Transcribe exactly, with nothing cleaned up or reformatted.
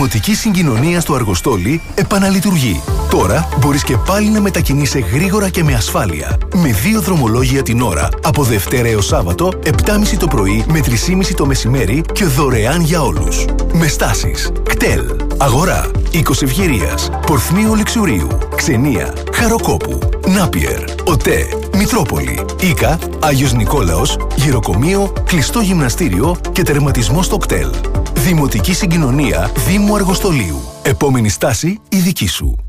Δημοτική Συγκοινωνία στο Αργοστόλι επαναλειτουργεί. Τώρα μπορείς και πάλι να μετακινείσαι γρήγορα και με ασφάλεια. Με δύο δρομολόγια την ώρα, από Δευτέρα έως Σάββατο, επτά και μισή το πρωί με τρεις και μισή το μεσημέρι και δωρεάν για όλους. Με στάσεις κτέλ, Αγορά, Οίκος Ευγερίας, Πορθμίου Λεξουρίου, Ξενία, Χαροκόπου, Νάπιερ, ΟΤΕ, Μητρόπολη, Ίκα, Άγιος Νικόλαος, Γεροκομείο, κλειστό γυμναστήριο και τερματισμό στο κτέλ. Δημοτική Συγκοινωνία Δήμου Αργοστολίου. Επόμενη στάση η δική σου.